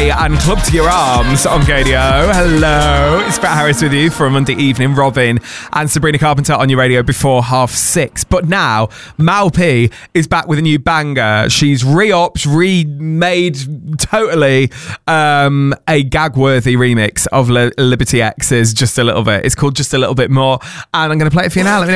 P and Club to Your Arms on Gadio. Hello, it's Brett Harris with you for a Monday evening. Robin and Sabrina Carpenter on your radio before 6:30. But now, Mal P is back with a new banger. She's re-upped, remade totally a gag-worthy remix of Liberty X's Just a Little Bit. It's called Just a Little Bit More. And I'm going to play it for you now. Let me know